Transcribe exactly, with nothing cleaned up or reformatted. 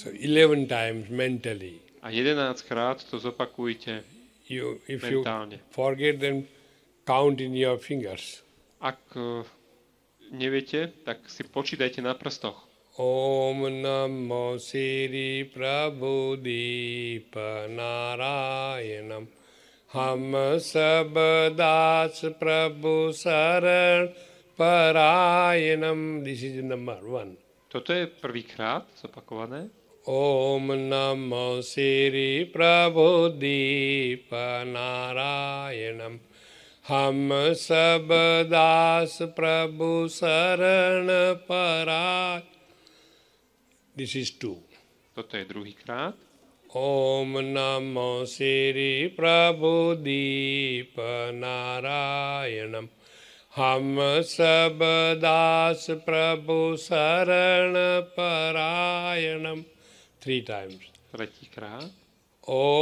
So eleven times mentally. A jedenásťkrát to zopakujte You, if mentálne. you forget, then count in your fingers. Ak uh, neviete, tak si počítajte na prstoch. Om Namo Sri Prabhudeepa Narayanam Ham Sabdas Prabhu Saran Parayanam. This is number one. Toto je prvýkrát zopakované. Om Namo Sri Prabhudeepa Narayanam Ham Sabdas Prabhu Saran Parayanam. This is two. Toto je druhýkrát. Om Namo Sri Prabhudeepa Narayanam Ham Sabdas Prabhu Saran Parayanam. Three times. Tretíkrát. Om